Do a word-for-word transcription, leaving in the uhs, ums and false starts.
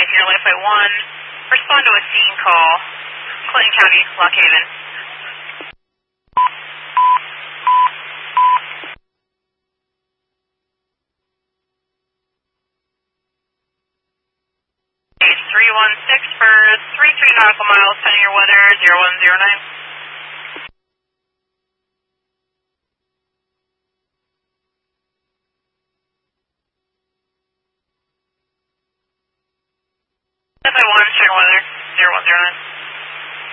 Zero Light Flight one, respond to a scene call, Clinton County, Lock Haven. three one six for three three nautical miles, pending your weather, zero one zero nine. F I one, check weather, zero one zero nine.